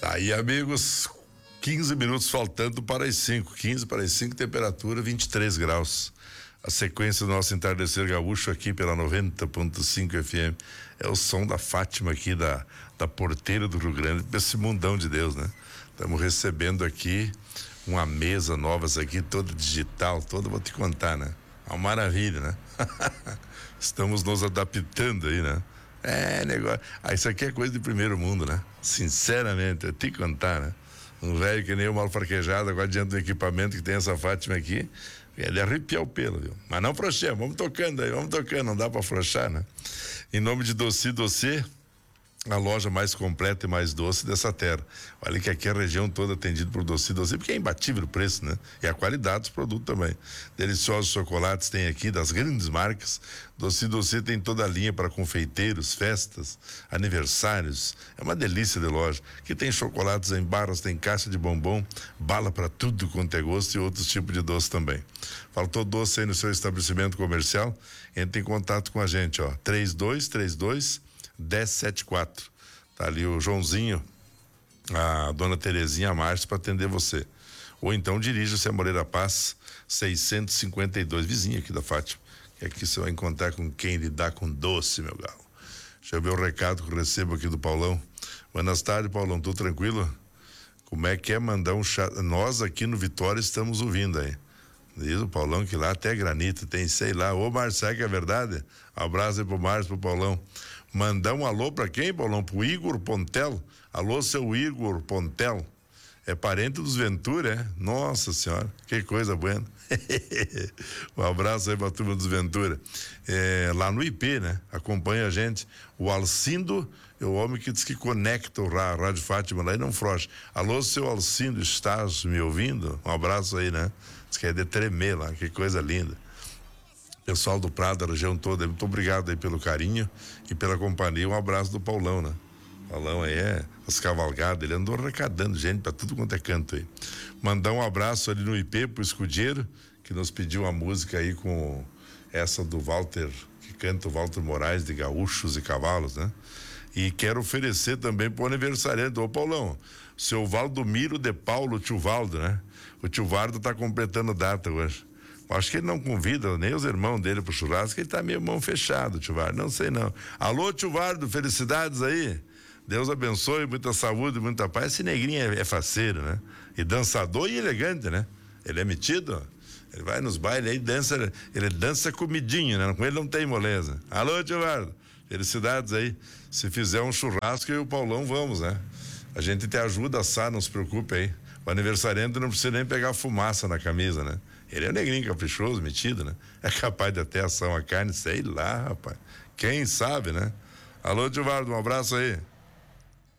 Tá aí, amigos, 15 minutos faltando para as 5, 15 para as 5, temperatura 23 graus. A sequência do nosso entardecer gaúcho aqui pela 90.5 FM é o som da Fátima aqui da porteira do Rio Grande, desse mundão de Deus, né? Estamos recebendo aqui uma mesa nova, essa aqui toda digital, toda, vou te contar, né? Uma maravilha, né? Estamos nos adaptando aí, né? Negócio. Isso aqui é coisa de primeiro mundo, né? Sinceramente, eu te contar, né? Um velho que nem o mal farquejado agora diante do equipamento que tem essa Fátima aqui, ele arrepia o pelo, viu? Mas não afrouxemos, vamos tocando aí, não dá pra afrouxar, né? Em nome de Doce Doce, a loja mais completa e mais doce dessa terra. Olha que aqui a região toda atendida por Doce Doce, porque é imbatível o preço, né? E a qualidade dos produtos também. Deliciosos chocolates tem aqui, das grandes marcas. Doce Doce tem toda a linha para confeiteiros, festas, aniversários. É uma delícia de loja. Aqui tem chocolates em barras, tem caixa de bombom, bala para tudo quanto é gosto e outros tipos de doce também. Faltou doce aí no seu estabelecimento comercial? Entre em contato com a gente, ó. 3232 1074. Tá ali o Joãozinho, a dona Terezinha Marques para atender você. Ou então dirija-se a Moreira Paz 652, vizinho aqui da Fátima. Que aqui você vai encontrar com quem lidar com doce, meu galo. Deixa eu ver o recado que eu recebo aqui do Paulão. Boas tardes, Paulão, tudo tranquilo? Como é que é mandar um chat? Nós aqui no Vitória estamos ouvindo aí. Diz o Paulão que lá até granito tem, sei lá. Ô, Marcelo, que é verdade? Abraço aí pro Márcio, pro Paulão. Mandar um alô pra quem, Paulão? Pro Igor Pontel. Alô, seu Igor Pontel. É parente dos Ventura, é? Nossa senhora, que coisa boa. Um abraço aí pra turma dos Ventura. Lá no IP, né? Acompanha a gente. O Alcindo é o homem que diz que conecta a Rádio Fátima lá e não frouxa. Alô, seu Alcindo, estás me ouvindo? Um abraço aí, né? Diz que é de tremer lá, que coisa linda. Pessoal do Prado, da região toda, muito obrigado aí pelo carinho e pela companhia. Um abraço do Paulão, né? Paulão aí as cavalgadas, ele andou arrecadando gente pra tudo quanto é canto aí. Mandar um abraço ali no IP pro Escudeiro, que nos pediu uma música aí com essa do Walter, que canta o Walter Moraes, de Gaúchos e Cavalos, né? E quero oferecer também pro aniversariante, ô Paulão, seu Valdomiro de Paulo, tio Valdo, né? O tio Valdo tá completando data hoje. Acho que ele não convida nem os irmãos dele pro churrasco, ele tá meio mão fechado, tio Vardo, não sei não. Alô, tio Vardo, felicidades aí. Deus abençoe, muita saúde, muita paz. Esse negrinho é faceiro, né? E dançador e elegante, né? Ele é metido, ele vai nos bailes aí, ele dança comidinho, né? Com ele não tem moleza. Alô, tio Vardo, felicidades aí. Se fizer um churrasco, eu e o Paulão vamos, né? A gente te ajuda a assar, não se preocupe aí. O aniversariante não precisa nem pegar fumaça na camisa, né? Ele é negrinho, caprichoso, metido, né? É capaz de até assar uma carne, sei lá, rapaz. Quem sabe, né? Alô, tio Vardo, um abraço aí.